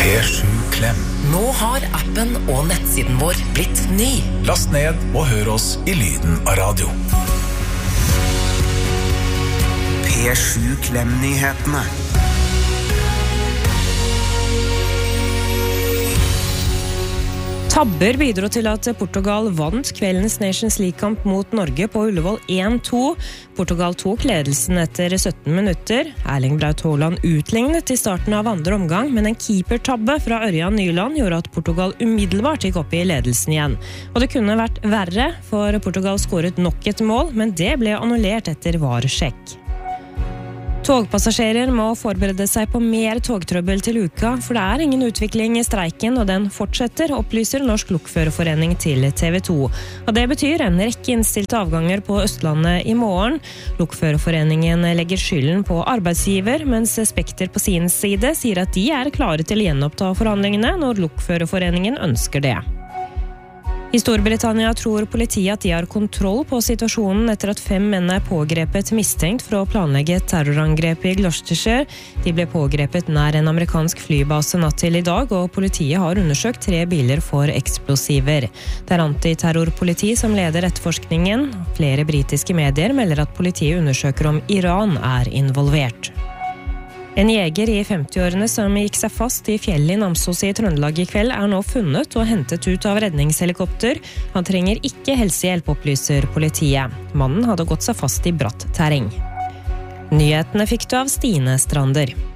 P7 Klem. Nå har appen og nettsiden vår blitt ny. Last ned og hør oss i lyden av radio. P7 Klem-nyhetene. Tabber bidro til at Portugal vant kveldens Nations League-kamp mot Norge på Ullevål 1-2. Portugal tok ledelsen etter 17 minutter. Erling Braut Haaland utlignet i starten av andre omgang, men en keepertabbe fra Ørjan Nyland gjorde at Portugal umiddelbart gikk opp i ledelsen igjen. Og det kunne vært verre, for Portugal skåret nok et mål, men det ble annullert etter VAR-sjekk. Togpassasjerer må forberede seg på mer togtrøbbel til uka, for det er ingen utvikling i streiken, og den fortsetter, opplyser Norsk Lokførerforening til TV 2. Og det betyr en rekke innstilte avganger på Østlandet i morgen. Lokførerforeningen legger skylden på arbeidsgiver, mens Spekter på sin side sier at de er klare til å gjenoppta forhandlingene når Lokførerforeningen ønsker det. I Storbritannia tror politiet at de har kontroll på situasjonen etter at 5 menn er pågrepet mistenkt for å planlegge et terrorangrep i Gloucestershire. De ble pågrepet nær en amerikansk flybase natt til i dag, og politiet har undersøkt 3 biler for eksplosiver. Det er antiterrorpoliti som leder etterforskningen. Flere britiske medier melder at politiet undersøker om Iran er involvert. En jeger i 50-årene som gikk seg fast i fjellet i Namsos i Trøndelag i kveld er nå funnet og hentet ut av redningshelikopter. Han trenger ikke helsehjelp, opplyser politiet. Mannen hadde gått seg fast i bratt terreng. Nyhetene fikk du av Stine Strander.